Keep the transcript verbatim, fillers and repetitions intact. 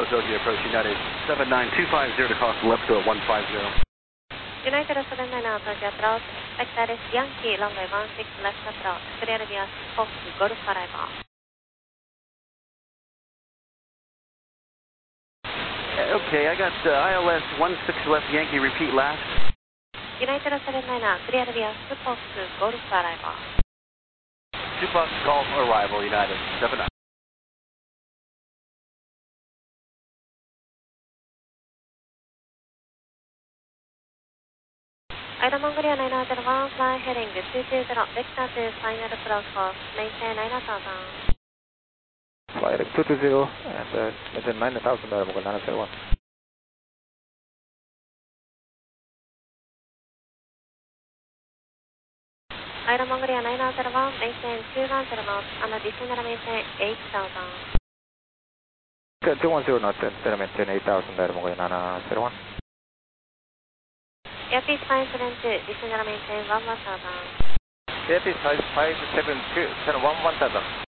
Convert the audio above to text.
Doji approach United seven nine two five zero to cross left to one five zero. United seven nine Doji approach, vector is Yankee runway one six left approach, clear via Fox Golf arrival. Okay, I got uh, I L S one six left Yankee, repeat last. United seven nine clear via Fox Golf arrival. two Fox Golf arrival, United seven nine. Ida Mongolia nine zero one, fly heading two two zero, vector to final approach course, maintain nine thousand. Fly heading two two zero and uh, maintain nine thousand, Ida Mongolia nine zero one. Ida Mongolia nine zero one, maintain two one zero knots, and descend and maintain eight thousand. Okay, two one zero knots and maintain eight thousand, Ida Mongolia nine zero one. Airpiece five seven two, descend and maintain one one thousand. Airpiece five seven two, one one thousand.